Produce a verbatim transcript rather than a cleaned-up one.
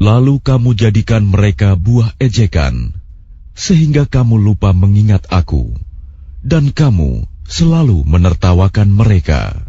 Lalu kamu jadikan mereka buah ejekan, sehingga kamu lupa mengingat Aku, dan kamu selalu menertawakan mereka.